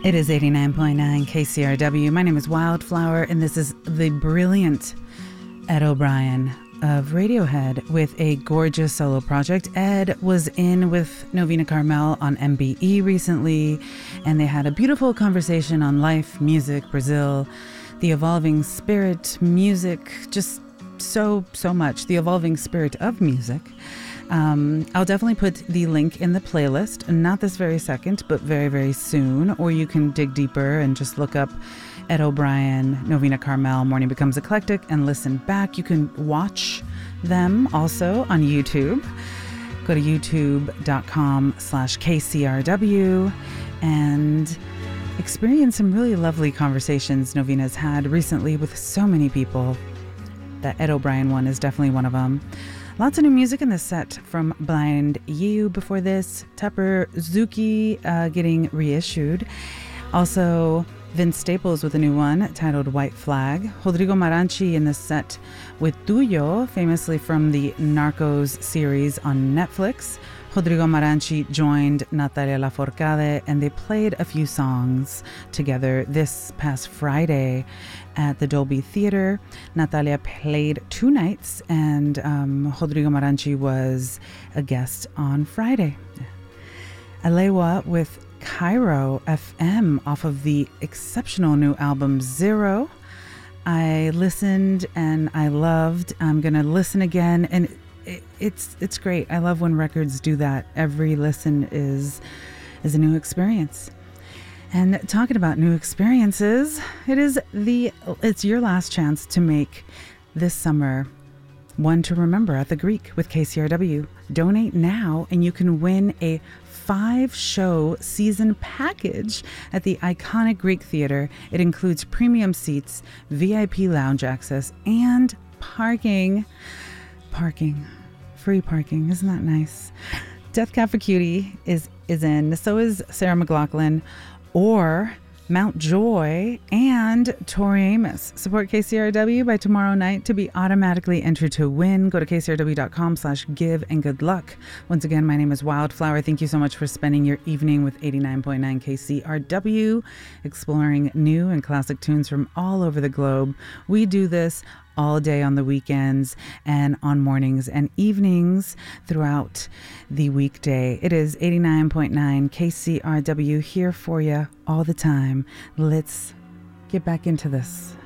It is 89.9 KCRW. My name is Wildflower, and this is the brilliant Ed O'Brien of Radiohead with a gorgeous solo project. Ed was in with Novena Carmel on MBE recently, and they had a beautiful conversation on life, music, Brazil, the evolving spirit, music, just so much. The evolving spirit of music. I'll definitely put the link in the playlist, not this very second, but very, very soon. Or you can dig deeper and just look up Ed O'Brien, Novena Carmel, Morning Becomes Eclectic, and listen back. You can watch them also on YouTube. Go to youtube.com/KCRW and experience some really lovely conversations Novena's had recently with so many people. That Ed O'Brien one is definitely one of them. Lots of new music in this set from Blind You. Before this, Tepper Zuki getting reissued. Also, Vince Staples with a new one titled White Flag. Rodrigo Maranchi in the set with Tuyo, famously from the Narcos series on Netflix. Rodrigo Maranchi joined Natalia Lafourcade, and they played a few songs together this past Friday at the Dolby Theater. Natalia played 2 nights, and Rodrigo Maranchi was a guest on Friday. Alewa with Cairo FM off of the exceptional new album Zero. I listened and I loved. I'm going to listen again, and it's great. I love when records do that. Every listen is a new experience. And talking about new experiences, it's your last chance to make this summer one to remember at the Greek with KCRW. Donate now and you can win a 5-show season package at the iconic Greek Theater. It includes premium seats, VIP lounge access, and parking. Free parking. Isn't that nice? Death Cab for Cutie is in. So is Sarah McLachlan or Mount Joy and Tori Amos. Support KCRW by tomorrow night to be automatically entered to win. Go to kcrw.com/give and good luck. Once again, my name is Wildflower. Thank you so much for spending your evening with 89.9 KCRW, exploring new and classic tunes from all over the globe. We do this all day on the weekends and on mornings and evenings throughout the weekday. It is 89.9 KCRW here for you all the time. Let's get back into this.